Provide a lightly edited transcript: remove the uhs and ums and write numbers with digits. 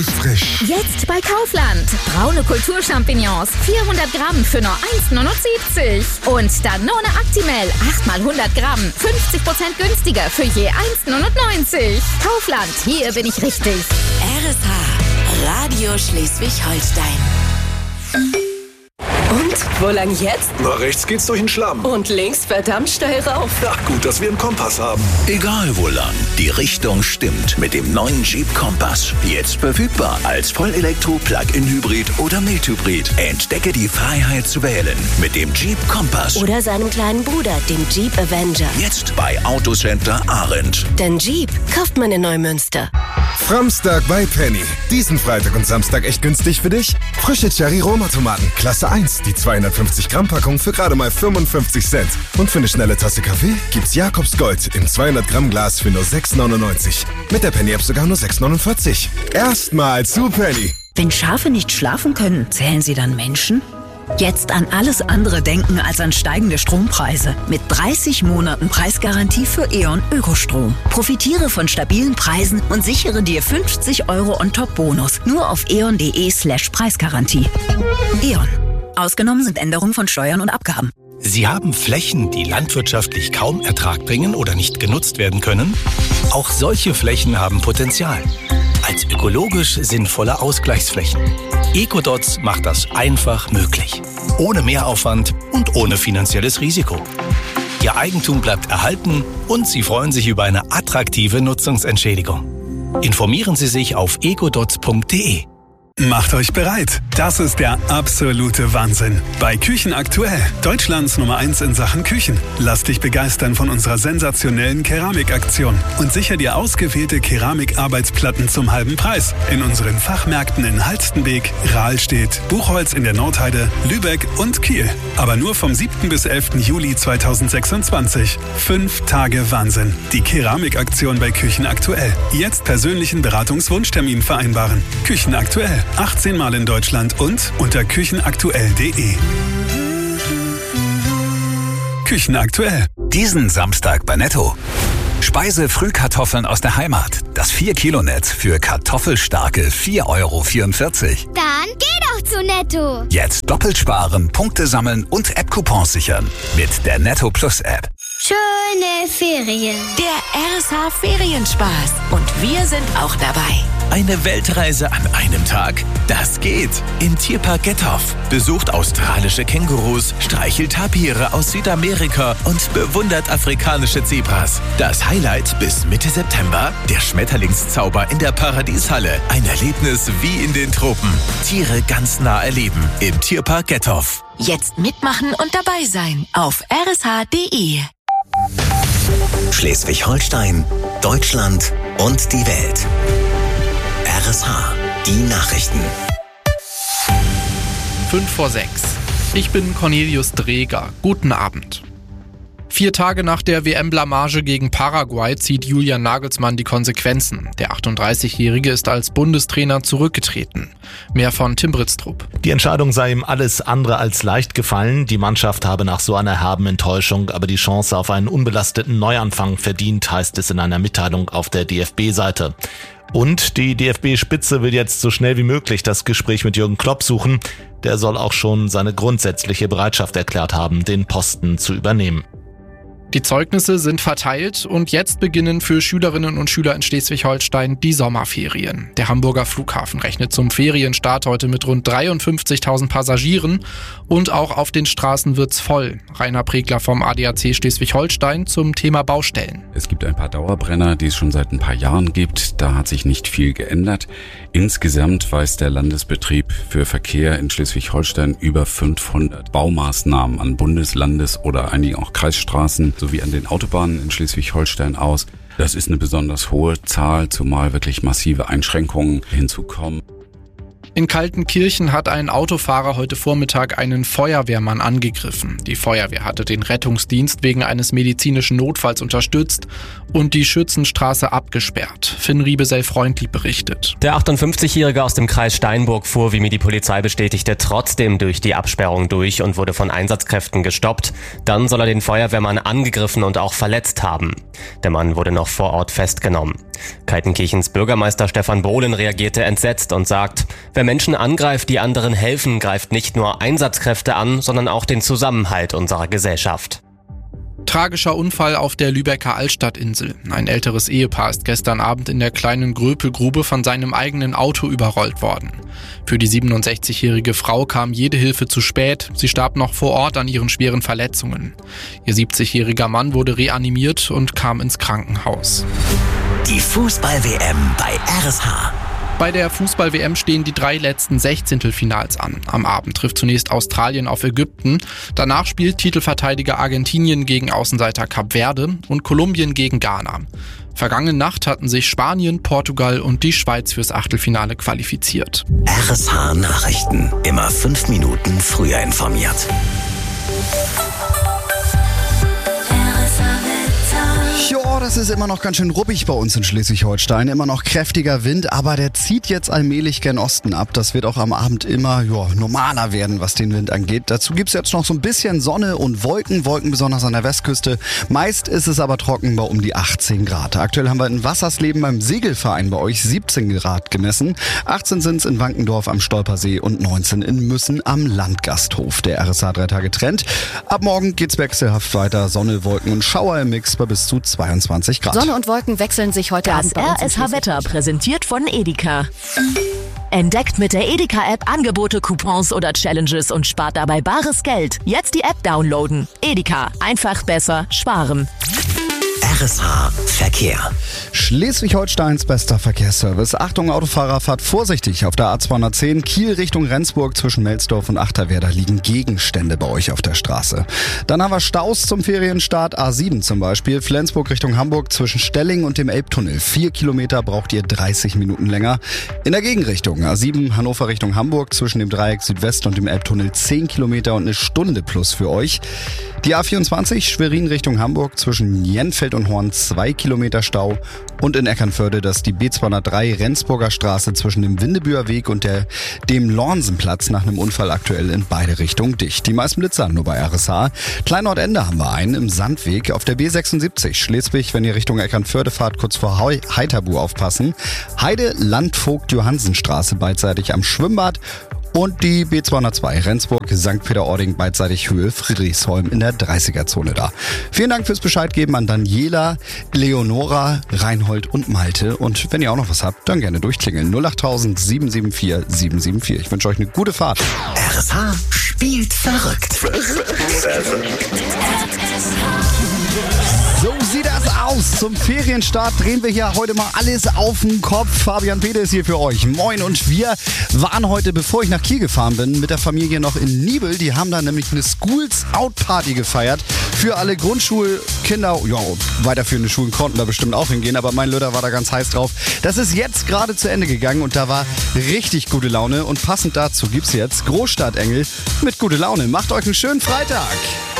Frisch. Jetzt bei Kaufland. Braune Kulturchampignons, 400 Gramm für nur 1,79 €. Und Danone Actimel, 8 mal 100 Gramm, 50% günstiger für je 1,99 €. Kaufland, hier bin ich richtig. RSH, Radio Schleswig-Holstein. Und, wo lang jetzt? Na, rechts geht's durch den Schlamm. Und links verdammt steil rauf. Ach gut, dass wir einen Kompass haben. Egal wo lang, die Richtung stimmt mit dem neuen Jeep Kompass. Jetzt verfügbar als Vollelektro, Plug-in-Hybrid oder Mild-Hybrid. Entdecke die Freiheit zu wählen mit dem Jeep Kompass. Oder seinem kleinen Bruder, dem Jeep Avenger. Jetzt bei Autocenter Arendt. Denn Jeep kauft man in Neumünster. Framstag bei Penny. Diesen Freitag und Samstag echt günstig für dich? Frische Cherry-Roma-Tomaten, Klasse 1. Die 250 Gramm Packung für gerade mal 55 Cent. Und für eine schnelle Tasse Kaffee gibt's Jakobs Gold im 200 Gramm Glas für nur 6,99. Mit der Penny-App sogar nur 6,49. Erstmal zu Penny. Wenn Schafe nicht schlafen können, zählen sie dann Menschen? Jetzt an alles andere denken als an steigende Strompreise. Mit 30 Monaten Preisgarantie für E.ON Ökostrom. Profitiere von stabilen Preisen und sichere dir 50 € on-top-Bonus. Nur auf eon.de/Preisgarantie. E.ON. Ausgenommen sind Änderungen von Steuern und Abgaben. Sie haben Flächen, die landwirtschaftlich kaum Ertrag bringen oder nicht genutzt werden können? Auch solche Flächen haben Potenzial. Als ökologisch sinnvolle Ausgleichsflächen. Ecodots macht das einfach möglich. Ohne Mehraufwand und ohne finanzielles Risiko. Ihr Eigentum bleibt erhalten und Sie freuen sich über eine attraktive Nutzungsentschädigung. Informieren Sie sich auf ecodots.de. Macht euch bereit. Das ist der absolute Wahnsinn. Bei Küchen aktuell, Deutschlands Nummer 1 in Sachen Küchen. Lass dich begeistern von unserer sensationellen Keramikaktion und sicher dir ausgewählte Keramikarbeitsplatten zum halben Preis in unseren Fachmärkten in Halstenbek, Rahlstedt, Buchholz in der Nordheide, Lübeck und Kiel. Aber nur vom 7. bis 11. Juli 2026. 5 Tage Wahnsinn. Die Keramikaktion bei Küchen aktuell. Jetzt persönlichen Beratungswunschtermin vereinbaren. Küchen aktuell. 18 Mal in Deutschland und unter küchenaktuell.de. Küchenaktuell. Diesen Samstag bei Netto. Speise-Frühkartoffeln aus der Heimat. Das 4-Kilo-Netz für kartoffelstarke 4,44 €. Dann geh doch zu Netto. Jetzt doppelt sparen, Punkte sammeln und App-Coupons sichern. Mit der Netto Plus App. Schöne Ferien. Der RSH Ferienspaß. Und wir sind auch dabei. Eine Weltreise an einem Tag? Das geht. Im Tierpark Gethoff. Besucht australische Kängurus, streichelt Tapire aus Südamerika und bewundert afrikanische Zebras. Das Highlight bis Mitte September? Der Schmetterlingszauber in der Paradieshalle. Ein Erlebnis wie in den Tropen. Tiere ganz nah erleben. Im Tierpark Gethoff. Jetzt mitmachen und dabei sein. Auf rsh.de. Schleswig-Holstein, Deutschland und die Welt. RSH, die Nachrichten. 5:06. Ich bin Cornelius Dreger. Guten Abend. 4 Tage nach der WM-Blamage gegen Paraguay zieht Julian Nagelsmann die Konsequenzen. Der 38-Jährige ist als Bundestrainer zurückgetreten. Mehr von Tim Britztrup. Die Entscheidung sei ihm alles andere als leicht gefallen. Die Mannschaft habe nach so einer herben Enttäuschung aber die Chance auf einen unbelasteten Neuanfang verdient, heißt es in einer Mitteilung auf der DFB-Seite. Und die DFB-Spitze will jetzt so schnell wie möglich das Gespräch mit Jürgen Klopp suchen. Der soll auch schon seine grundsätzliche Bereitschaft erklärt haben, den Posten zu übernehmen. Die Zeugnisse sind verteilt und jetzt beginnen für Schülerinnen und Schüler in Schleswig-Holstein die Sommerferien. Der Hamburger Flughafen rechnet zum Ferienstart heute mit rund 53.000 Passagieren und auch auf den Straßen wird's voll. Rainer Pregler vom ADAC Schleswig-Holstein zum Thema Baustellen. Es gibt ein paar Dauerbrenner, die es schon seit ein paar Jahren gibt. Da hat sich nicht viel geändert. Insgesamt weist der Landesbetrieb für Verkehr in Schleswig-Holstein über 500 Baumaßnahmen an Bundes-, Landes- oder einigen auch Kreisstraßen sowie an den Autobahnen in Schleswig-Holstein aus. Das ist eine besonders hohe Zahl, zumal wirklich massive Einschränkungen hinzukommen. In Kaltenkirchen hat ein Autofahrer heute Vormittag einen Feuerwehrmann angegriffen. Die Feuerwehr hatte den Rettungsdienst wegen eines medizinischen Notfalls unterstützt und die Schützenstraße abgesperrt. Finn Riebesell-Freundli berichtet. Der 58-Jährige aus dem Kreis Steinburg fuhr, wie mir die Polizei bestätigte, trotzdem durch die Absperrung durch und wurde von Einsatzkräften gestoppt. Dann soll er den Feuerwehrmann angegriffen und auch verletzt haben. Der Mann wurde noch vor Ort festgenommen. Kaltenkirchens Bürgermeister Stefan Bohlen reagierte entsetzt und sagt, wer Menschen angreift, die anderen helfen, greift nicht nur Einsatzkräfte an, sondern auch den Zusammenhalt unserer Gesellschaft. Tragischer Unfall auf der Lübecker Altstadtinsel. Ein älteres Ehepaar ist gestern Abend in der kleinen Gröpelgrube von seinem eigenen Auto überrollt worden. Für die 67-jährige Frau kam jede Hilfe zu spät. Sie starb noch vor Ort an ihren schweren Verletzungen. Ihr 70-jähriger Mann wurde reanimiert und kam ins Krankenhaus. Die Fußball-WM bei RSH. Bei der Fußball-WM stehen die 3 letzten Sechzehntelfinals an. Am Abend trifft zunächst Australien auf Ägypten. Danach spielt Titelverteidiger Argentinien gegen Außenseiter Kap Verde und Kolumbien gegen Ghana. Vergangene Nacht hatten sich Spanien, Portugal und die Schweiz fürs Achtelfinale qualifiziert. RSH Nachrichten. Immer 5 Minuten früher informiert. Ja, das ist immer noch ganz schön ruppig bei uns in Schleswig-Holstein. Immer noch kräftiger Wind, aber der zieht jetzt allmählich gen Osten ab. Das wird auch am Abend immer normaler werden, was den Wind angeht. Dazu gibt's jetzt noch so ein bisschen Sonne und Wolken besonders an der Westküste. Meist ist es aber trocken bei um die 18 Grad. Aktuell haben wir in Wassersleben beim Segelverein bei euch 17 Grad gemessen. 18 sind's in Wankendorf am Stolpersee und 19 in Müssen am Landgasthof. Der RSH 3 Tage Trend. Ab morgen geht's wechselhaft weiter. Sonne, Wolken und Schauer im Mix bei bis zu 22 Grad. Sonne und Wolken wechseln sich heute Abend bei uns. Das RSH-Wetter präsentiert von Edeka. Entdeckt mit der Edeka-App Angebote, Coupons oder Challenges und spart dabei bares Geld. Jetzt die App downloaden. Edeka. Einfach besser sparen. RSH Verkehr. Schleswig-Holsteins bester Verkehrsservice. Achtung Autofahrer, fahrt vorsichtig. Auf der A210 Kiel Richtung Rendsburg zwischen Melsdorf und Achterwerder liegen Gegenstände bei euch auf der Straße. Dann haben wir Staus zum Ferienstart. A7 zum Beispiel. Flensburg Richtung Hamburg zwischen Stelling und dem Elbtunnel. 4 Kilometer braucht ihr 30 Minuten länger. In der Gegenrichtung A7 Hannover Richtung Hamburg zwischen dem Dreieck Südwest und dem Elbtunnel 10 Kilometer und eine Stunde plus für euch. Die A24 Schwerin Richtung Hamburg zwischen Jenfeld und Horn 2 Kilometer Stau. Und in Eckernförde die B203 Rendsburger Straße zwischen dem Windebüer Weg und dem Lornsenplatz nach einem Unfall aktuell in beide Richtungen dicht. Die meisten Blitzer nur bei RSH. Kleinordende haben wir einen im Sandweg auf der B76 Schleswig, wenn ihr Richtung Eckernförde fahrt, kurz vor Heiterbu aufpassen. Heide Landvogt Johannsenstraße beidseitig am Schwimmbad. Und die B202 Rendsburg, St. Peter-Ording beidseitig Höhe Friedrichsholm in der 30er-Zone da. Vielen Dank fürs Bescheidgeben an Daniela, Leonora, Reinhold und Malte. Und wenn ihr auch noch was habt, dann gerne durchklingeln. 08000 774 774. Ich wünsche euch eine gute Fahrt. RSH spielt verrückt. So sieht das aus. Zum Ferienstart drehen wir hier heute mal alles auf den Kopf. Fabian Peter ist hier für euch. Moin. Und wir waren heute, bevor ich nach Kiel gefahren bin, mit der Familie noch in Nibel. Die haben da nämlich eine Schools Out Party gefeiert. Für alle Grundschulkinder. Ja, weiterführende Schulen konnten da bestimmt auch hingehen. Aber mein Lüder war da ganz heiß drauf. Das ist jetzt gerade zu Ende gegangen und da war richtig gute Laune. Und passend dazu gibt's jetzt Großstadtengel mit gute Laune. Macht euch einen schönen Freitag.